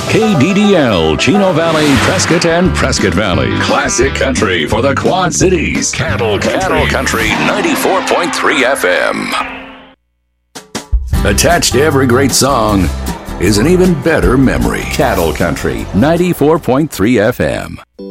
KDDL, Chino Valley, Prescott, and Prescott Valley. Classic country for the Quad Cities. Cattle Country 94.3 FM. Attached to every great song is an even better memory. Cattle Country 94.3 FM.